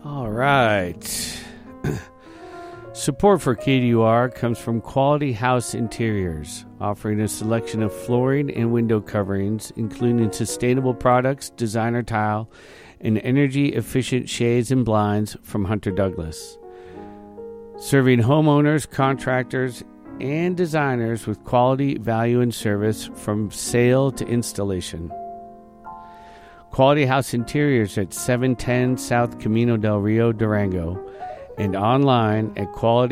All right. Support for KDUR comes from Quality House Interiors, offering a selection of flooring and window coverings, including sustainable products, designer tile, and energy-efficient shades and blinds from Hunter Douglas. Serving homeowners, contractors, and designers with quality, value, and service from sale to installation. Quality House Interiors at 710 South Camino del Rio, Durango, and online at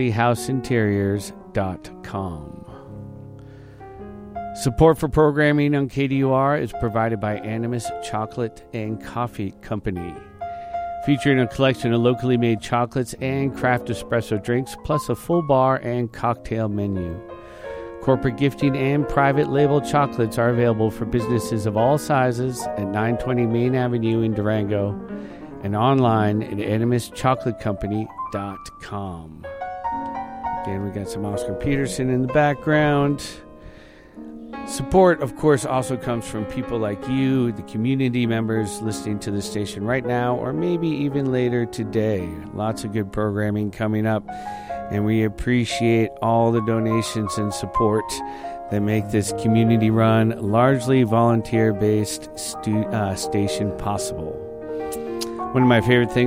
qualityhouseinteriors.com. Support for programming on KDUR is provided by Animas Chocolate and Coffee Company, featuring a collection of locally made chocolates and craft espresso drinks, plus a full bar and cocktail menu. Corporate gifting and private label chocolates are available for businesses of all sizes at 920 Main Avenue in Durango and online at animaschocolatecompany.com. Again, we got some Oscar Peterson in the background. Support, of course, also comes from people like you, the community members listening to the station right now, or maybe even later today. Lots of good programming coming up, and we appreciate all the donations and support that make this community-run, largely volunteer-based station possible. One of my favorite things